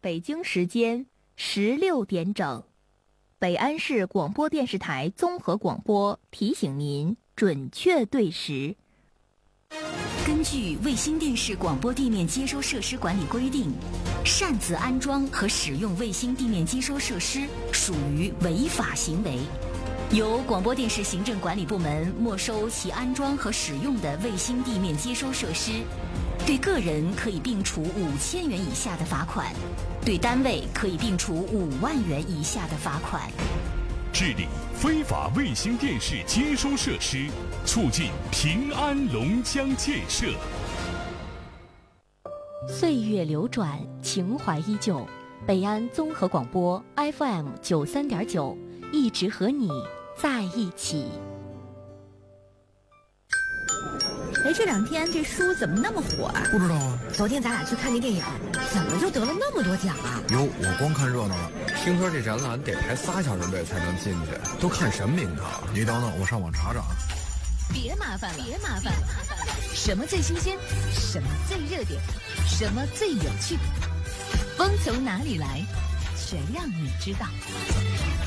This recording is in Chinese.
北京时间16点整，北安市广播电视台综合广播提醒您准确对时。 根据卫星电视广播地面接收设施管理规定，擅自安装和使用卫星地面接收设施属于违法行为，由广播电视行政管理部门没收其安装和使用的卫星地面接收设施，对个人可以并处5000元以下的罚款，对单位可以并处5万元以下的罚款。 治理非法卫星电视接收设施，促进平安龙江建设。 岁月流转，情怀依旧。北安综合广播 FM 93.9，一直和你在一起。 哎，这2天这书怎么那么火啊？ 不知道啊。 昨天咱俩去看那电影，怎么就得了那么多奖啊？ 哟，我光看热闹了。听说这展览得排3小时队才能进去，都看什么名堂？你等等，我上网查查。 别麻烦了，什么最新鲜？什么最热点？什么最有趣？风从哪里来？全让你知道。